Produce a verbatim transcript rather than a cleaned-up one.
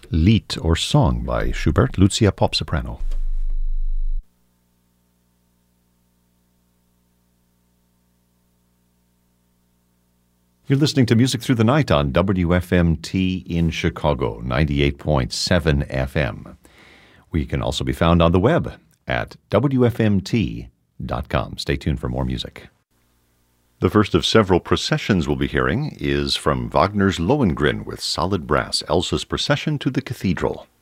Lied or Song by Schubert, Lucia Pop soprano. You're listening to Music Through the Night on W F M T in Chicago, ninety-eight point seven F M. We can also be found on the web at W F M T dot com. Stay tuned for more music. The first of several processions we'll be hearing is from Wagner's Lohengrin with solid brass, Elsa's Procession to the Cathedral.